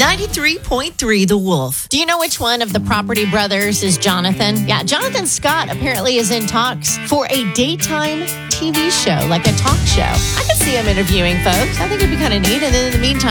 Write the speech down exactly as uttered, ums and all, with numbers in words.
ninety-three point three The Wolf. Do you know which one of the Property Brothers is Jonathan? Yeah, Jonathan Scott apparently is in talks for a daytime T V show, like a talk show. I could see him interviewing folks. I think it'd be kind of neat. And then in the meantime,